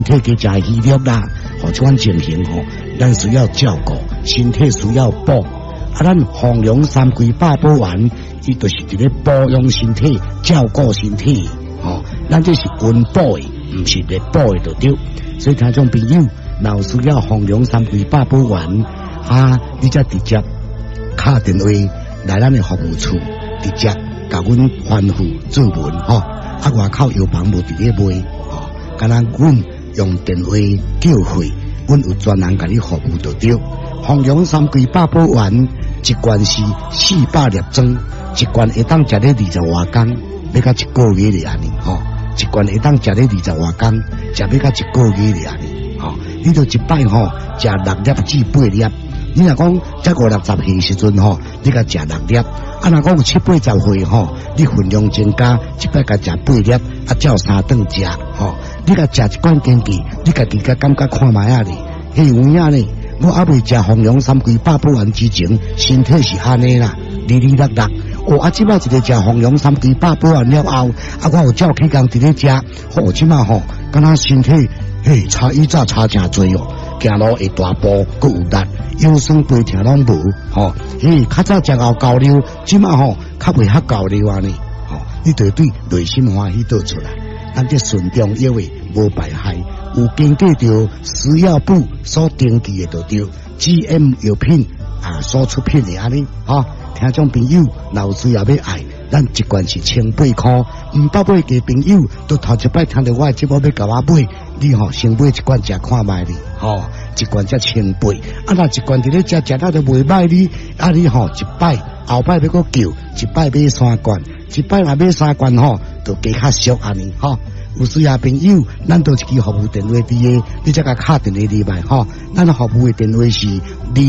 体加虚弱啦，这款情形咱需要照顾，身体需要补。咱弘扬三规八宝丸，伊就是伫咧保养身体、照顾身体。咱这是温补的，唔是咧补的就对。所以听众朋友，若需要弘扬三规八宝丸，你则直接打电话来咱的服务处，直接甲阮吩咐做文外口药房无伫咧卖敢若阮用电话叫会，阮有专人甲你服务就对。弘扬三规八宝丸，一罐是400粒装，一罐会当食咧20多天，要到1个月尔呢一罐会当食咧20多天，食要到1个月尔呢你就一摆食6粒至8粒。你若讲才50、60岁时阵你甲食6粒，若讲有70、80岁你分量增加，一摆甲食8粒，照3顿食你甲食一罐经济，你家己甲感觉看卖啊哩，有影呢。我还未食弘扬三规八宝丸之前，身体是安尼啦，哩哩落落。即摆一个食弘扬三规八宝丸了后，我有照起工伫咧食，即摆敢若身体差以早差真多行路会大步，佫有力，腰酸背痛拢无较早食后交流，即摆较袂遐交流安尼你就对内心欢喜倒出来。咱这顺中药的无败害，有经过着食药部所登记的就对 GM 药品所出品的安尼听众朋友，若有需要要爱，咱一罐是1800块，唔捌买嘅朋友，都头一摆听到我的节目要甲我买，你先买一罐食看卖哩一罐才1800，若一罐伫咧食到就袂歹哩，你一摆后摆要搁叫，一摆买3罐，一摆若买3罐就加较俗安尼有需要朋友，咱都一支服务电话伫个，你才甲敲电话入来咱服务的电话是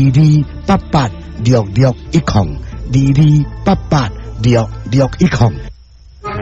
22886610，22886610。